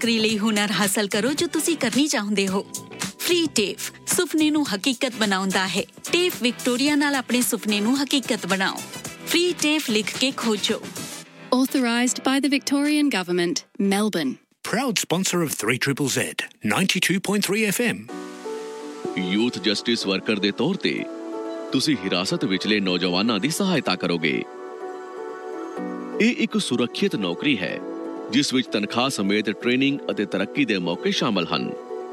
ਨੌਕਰੀ ਲਈ ਹੁਨਰ ਹਾਸਲ ਕਰੋ ਜੋ ਤੁਸੀਂ ਕਰਨੀ ਚਾਹੁੰਦੇ ਹੋ। ਫ੍ਰੀ ਟੇਫ ਸੁਪਨੇ ਨੂੰ ਹਕੀਕਤ ਬਣਾਉਂਦਾ ਹੈ। ਟੇਫ ਵਿਕਟੋਰੀਆ ਨਾਲ ਆਪਣੇ ਸੁਪਨੇ ਨੂੰ ਹਕੀਕਤ ਬਣਾਓ। ਫ੍ਰੀ ਟੇਫ ਲਿਖ ਕੇ ਖੋਜੋ। Authorised by the Victorian Government, Melbourne. Proud sponsor of 3ZZZ 92.3 FM. Youth justice worker ਦੇ ਤੌਰ ਤੇ ਤੁਸੀਂ ਹਿਰਾਸਤ ਵਿਚਲੇ ਨੌਜਵਾਨਾਂ ਦੀ ਸਹਾਇਤਾ ਕਰੋਗੇ। ਇਹ ਇੱਕ ਸੁਰੱਖਿਅਤ ਨੌਕਰੀ ਹੈ ਜਿਸ ਵਿੱਚ ਤਨਖਾਹ ਸਮੇਤ ਟ੍ਰੇਨਿੰਗ ਅਤੇ ਤਰੱਕੀ ਦੇ ਮੌਕੇ ਸ਼ਾਮਲ ਹਨ।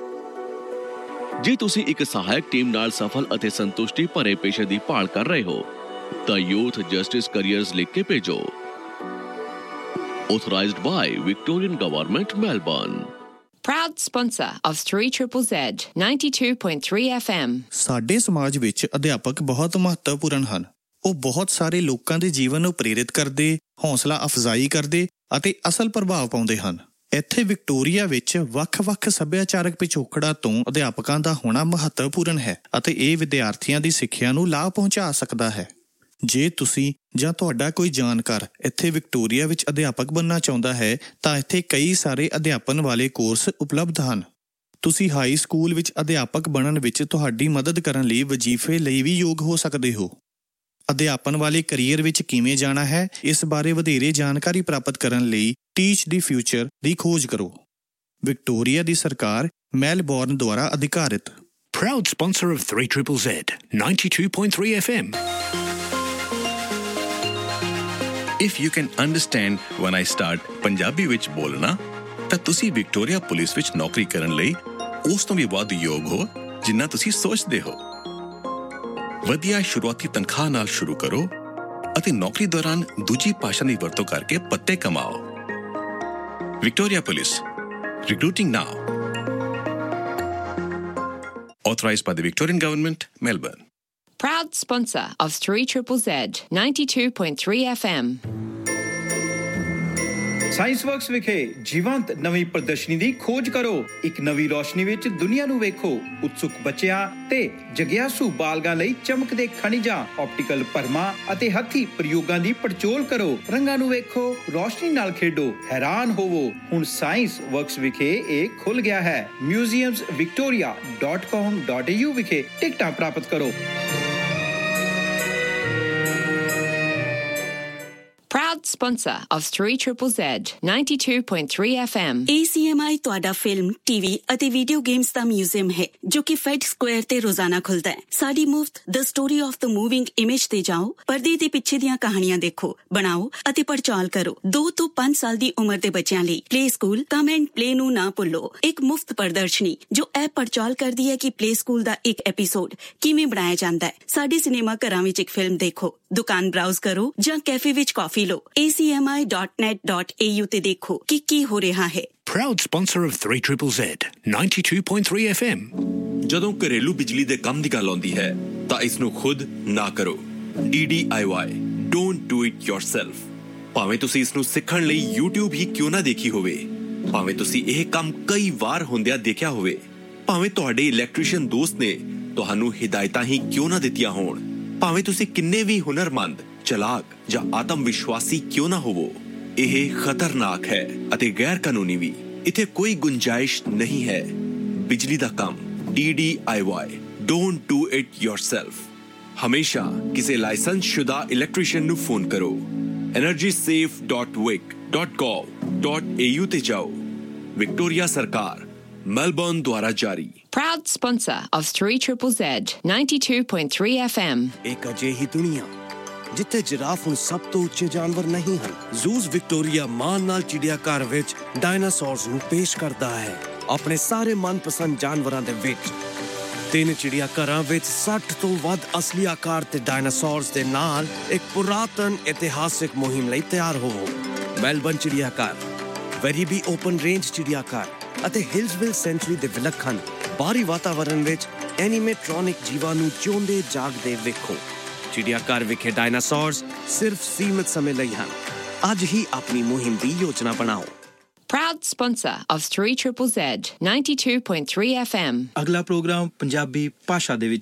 ਜੇ ਤੁਸੀਂ ਇੱਕ ਸਹਾਇਕ ਟੀਮ ਨਾਲ ਸਫਲ ਅਤੇ ਸੰਤੁਸ਼ਟੀ ਭਰੇ ਪੇਸ਼ੇ ਦੀ ਭਾਲ ਕਰ ਰਹੇ ਹੋ ਤਾਂ ਯੂਥ ਜਸਟਿਸ ਕੈਰੀਅਰਸ ਲਿਖ ਕੇ ਭੇਜੋ। Authorised by Victorian Government, Melbourne. Proud sponsor of 3ZZZ 92.3 FM. ਸਾਡੇ ਸਮਾਜ ਵਿੱਚ ਅਧਿਆਪਕ ਬਹੁਤ ਮਹੱਤਵਪੂਰਨ ਹਨ। ਉਹ ਬਹੁਤ ਸਾਰੇ ਲੋਕਾਂ ਦੇ ਜੀਵਨ ਨੂੰ ਪ੍ਰੇਰਿਤ ਕਰਦੇ, ਹੌਸਲਾ ਅਫਜ਼ਾਈ ਕਰਦੇ ਅਤੇ ਅਸਲ ਪ੍ਰਭਾਵ ਪਾਉਂਦੇ ਹਨ। ਇੱਥੇ ਵਿਕਟੋਰੀਆ ਵਿੱਚ ਵੱਖ-ਵੱਖ ਸੱਭਿਆਚਾਰਕ ਪਿਛੋਕੜਾਂ ਤੋਂ ਅਧਿਆਪਕਾਂ ਦਾ ਹੋਣਾ ਮਹੱਤਵਪੂਰਨ ਹੈ ਅਤੇ ਇਹ ਵਿਦਿਆਰਥੀਆਂ ਦੀ ਸਿੱਖਿਆ ਨੂੰ ਲਾਭ ਪਹੁੰਚਾ ਸਕਦਾ ਹੈ। ਜੇ ਤੁਸੀਂ ਜਾਂ ਤੁਹਾਡਾ ਕੋਈ ਜਾਣਕਾਰ ਇੱਥੇ ਵਿਕਟੋਰੀਆ ਵਿੱਚ ਅਧਿਆਪਕ ਬਣਨਾ ਚਾਹੁੰਦਾ ਹੈ ਤਾਂ ਇੱਥੇ ਕਈ ਸਾਰੇ ਅਧਿਆਪਨ ਵਾਲੇ ਕੋਰਸ ਉਪਲਬਧ ਹਨ। ਤੁਸੀਂ ਹਾਈ ਸਕੂਲ ਵਿੱਚ ਅਧਿਆਪਕ ਬਣਨ ਵਿੱਚ ਤੁਹਾਡੀ ਮਦਦ ਕਰਨ ਲਈ ਵਜ਼ੀਫੇ ਲਈ ਵੀ ਯੋਗ ਹੋ ਸਕਦੇ ਹੋ। ਅਧਿਆਪਨ ਵਾਲੇ ਕਰੀਅਰ ਵਿੱਚ ਕਿਵੇਂ ਜਾਣਾ ਹੈ, ਇਸ ਬਾਰੇ ਵਧੇਰੇ ਜਾਣਕਾਰੀ ਪ੍ਰਾਪਤ ਕਰਨ ਲਈ ਟੀਚ ਦੀ ਫਿਊਚਰ ਦੀ ਖੋਜ ਕਰੋ। ਵਿਕਟੋਰੀਆ ਦੀ ਸਰਕਾਰ ਮੈਲਬੌਰਨ ਦੁਆਰਾ ਅਧਿਕਾਰਿਤ। Proud sponsor of 3ZZZ 92.3 FM. If you can understand when I start Punjabi ਵਿੱਚ ਬੋਲਣਾ ਤਾਂ ਤੁਸੀਂ ਵਿਕਟੋਰੀਆ ਪੁਲਿਸ ਵਿੱਚ ਨੌਕਰੀ ਕਰਨ ਲਈ ਉਸ ਤੋਂ ਵੀ ਵੱਧ ਯੋਗ ਹੋ ਜਿੰਨਾ ਤੁਸੀਂ ਸੋਚਦੇ ਹੋ। ਵਧੀਆ ਸ਼ੁਰੂਆਤੀ ਤਨਖਾਹ ਨਾਲ ਸ਼ੁਰੂ ਕਰੋ ਅਤੇ ਨੌਕਰੀ ਦੌਰਾਨ ਦੂਜੀ ਭਾਸ਼ਾ ਦੀ ਵਰਤੋਂ ਕਰਕੇ ਪੱਤੇ ਕਮਾਓ। Victoria police, recruiting now. Authorised by the Victorian Government, Melbourne. Proud sponsor of 3ZZZ 92.3 FM. Science works ਵਿਖੇ ਜੀਵੰਤ ਨਵੀਂ ਪ੍ਰਦਰਸ਼ਨੀ ਦੀ ਖੋਜ ਕਰੋ। ਇੱਕ ਨਵੀਂ ਰੋਸ਼ਨੀ ਵਿੱਚ ਦੁਨੀਆ ਨੂੰ ਵੇਖੋ। ਉਤਸੁਕ ਬੱਚਿਆਂ ਤੇ ਜਗਿਆਸੂ ਬਾਲਗਾਂ ਲਈ ਚਮਕਦੇ ਖਣਿਜਾਂ, ਆਪਟੀਕਲ ਭਰਮਾਂ ਅਤੇ ਹੱਥੀ ਪ੍ਰਯੋਗਾਂ ਦੀ ਪੜਚੋਲ ਕਰੋ। ਰੰਗਾਂ ਨੂੰ ਵੇਖੋ, ਰੋਸ਼ਨੀ ਨਾਲ ਖੇਡੋ, ਹੈਰਾਨ ਹੋਵੋ। ਹੁਣ ਸਾਇੰਸ ਵਰਕਸ ਵਿਖੇ ਇਹ ਖੁੱਲ ਗਿਆ ਹੈ। museumsvictoria.com.au ਵਿਖੇ ਟਿਕਟਾਂ ਪ੍ਰਾਪਤ ਕਰੋ। Proud sponsor of 3ZZZ 92.3 FM. ACMI ਤੁਹਾਡਾ ਫਿਲਮ, ਟੀਵੀ ਅਤੇ ਵੀਡੀਓ ਗੇਮਸ ਦਾ ਮਿਊਜ਼ੀਅਮ ਹੈ ਜੋ ਕਿ ਫੈਡ ਸਕੁਆਇਰ ਤੇ ਰੋਜ਼ਾਨਾ ਖੁੱਲਦਾ ਹੈ। ਸਾਡੀ ਮੁਫਤ the story of the moving image ਤੇ ਜਾਓ, ਪਰਦੇ ਦੇ ਪਿੱਛੇ ਦੀਆਂ ਕਹਾਣੀਆਂ ਦੇਖੋ, ਬਣਾਓ ਅਤੇ ਪੜਚੋਲ ਕਰੋ। 2 ਤੋਂ 5 ਸਾਲ ਦੀ ਉਮਰ ਦੇ ਬੱਚਿਆਂ ਲਈ play school come and play ਨੂੰ ਨਾ ਭੁੱਲੋ। ਇੱਕ ਮੁਫਤ ਪ੍ਰਦਰਸ਼ਨੀ ਜੋ ਇਹ ਪੜਚੋਲ ਕਰਦੀ ਹੈ ਕਿ ਪਲੇ ਸਕੂਲ ਦਾ ਇੱਕ ਐਪੀਸੋਡ ਕਿਵੇਂ ਬਣਾਇਆ ਜਾਂਦਾ ਹੈ। ਸਾਡੇ ਸਿਨੇਮਾ ਘਰਾਂ ਵਿੱਚ ਇੱਕ ਫਿਲਮ ਦੇਖੋ, ਦੁਕਾਨ ਬਰਾਊਜ਼ ਕਰੋ ਜਾਂ ਕੈਫੇ ਵਿੱਚ ਕਾਫੀ ਲਓ। acmi.net.au ਤੇ ਦੇਖੋ ਕਿ ਕੀ ਹੋ ਰਿਹਾ ਹੈ। Proud sponsor of 3ZZZ 92.3 FM. ਜਦੋਂ ਘਰੇਲੂ ਬਿਜਲੀ ਦੇ ਕੰਮ ਦੀ ਗੱਲ ਆਉਂਦੀ ਹੈ ਤਾਂ ਇਸ ਨੂੰ ਖੁਦ ਨਾ ਕਰੋ। DDIY, don't do it yourself. ਭਾਵੇਂ ਤੁਸੀਂ ਇਸ ਨੂੰ ਸਿੱਖਣ ਲਈ YouTube ਹੀ ਕਿਉਂ ਨਾ ਦੇਖੀ ਹੋਵੇ, ਭਾਵੇਂ ਤੁਸੀਂ ਇਹ ਕੰਮ ਕਈ ਵਾਰ ਹੁੰਦਿਆਂ ਦੇਖਿਆ ਹੋਵੇ, ਭਾਵੇਂ ਤੁਹਾਡੇ ਇਲੈਕਟ੍ਰੀਸ਼ੀਅਨ ਦੋਸਤ ਨੇ ਤੁਹਾਨੂੰ ਹਿਦਾਇਤਾਂ ਹੀ ਕਿਉਂ ਨਾ ਦਿੱਤੀਆਂ ਹੋਣ, ਭਾਵੇਂ ਤੁਸੀਂ ਕਿੰਨੇ ਵੀ ਹੁਨਰਮੰਦ, ਚਲਾਕ ਜਾਂ ਆਤਮ ਵਿਸ਼ਵਾਸੀ ਕਿਉਂ ਨਾ ਹੋਵੋ, ਇਹ ਖਤਰਨਾਕ ਹੈ ਅਤੇ ਗੈਰ ਕਾਨੂੰਨੀ ਵੀ। ਇੱਥੇ ਕੋਈ ਗੁੰਜਾਇਸ਼ ਨਹੀਂ ਹੈ। ਬਿਜਲੀ ਦਾ ਕੰਮ DDIY, don't do it yourself. ਹਮੇਸ਼ਾ ਕਿਸੇ ਲਾਇਸੈਂਸਸ਼ੁਦਾ ਇਲੈਕਟ੍ਰੀਸ਼ੀਅਨ ਨੂੰ ਫੋਨ ਕਰੋ। energysafe.wic.gov.au ਤੇ ਜਾਓ। ਵਿਕਟੋਰੀਆ ਸਰਕਾਰ, ਮੈਲਬੌਰਨ ਦੁਆਰਾ ਜਾਰੀ। Proud sponsor of 3ZZZ 92.3 FM. ਇੱਕ ਅਜਿਹੀ ਦੁਨੀਆ ਜਿੱਥੇ ਜਿਰਾਫ ਹੁਣ ਸਭ ਤੋਂ ਉੱਚੇ ਜਾਨਵਰ ਨਹੀਂ ਹਨ। ਜ਼ੂਜ਼ ਵਿਕਟੋਰੀਆ ਮਾਣ ਨਾਲ ਚਿੜੀਆਘਰ ਵਿੱਚ ਡਾਇਨਾਸੌਰਸ ਨੂੰ ਪੇਸ਼ ਕਰਦਾ ਹੈ। ਆਪਣੇ ਸਾਰੇ ਮਨਪਸੰਦ ਜਾਨਵਰਾਂ ਦੇ ਵਿੱਚ 3 ਚਿੜੀਆਘਰਾਂ ਵਿੱਚ 60 ਤੋਂ ਵੱਧ ਅਸਲੀ ਆਕਾਰ ਤੇ ਡਾਇਨਾਸੌਰਸ ਦੇ ਨਾਲ ਇੱਕ ਪੁਰਾਤਨ ਇਤਿਹਾਸਿਕ ਮੁਹਿੰਮ ਲਈ ਤਿਆਰ ਹੋਵੋ। ਮੈਲਬੌਰਨ ਚਿੜੀਆਘਰ, ਵੈਰੀਬੀ ਓਪਨ ਰੇਂਜ ਚਿੜੀਆਘਰ ਅਤੇ ਹਿਲਸਵਿਲ ਸੈਂਚੁਰੀ ਦੇ ਵਿਲੱਖਣ ਬਾਹਰੀ ਵਾਤਾਵਰਣ ਵਿੱਚ ਐਨੀਮੇਟ੍ਰੋਨਿਕ ਜੀਵਾਂ ਨੂੰ ਜਿਉਂਦੇ ਜਾਗਦੇ ਵੇਖੋ। ਚਿੜੀਆਘਰ ਵਿਖੇ ਡਾਇਨਾਸੌਰਸ ਸਿਰਫ ਸੀਮਿਤ ਸਮੇਂ ਲਈ ਹਨ। ਅੱਜ ਹੀ ਆਪਣੀ ਮੁਹਿੰਮ ਦੀ ਯੋਜਨਾ ਬਣਾਓ। Proud sponsor of 3ZZZ 92.3 FM. ਅਗਲਾ ਪ੍ਰੋਗਰਾਮ ਪੰਜਾਬੀ ਭਾਸ਼ਾ ਦੇ ਵਿੱਚ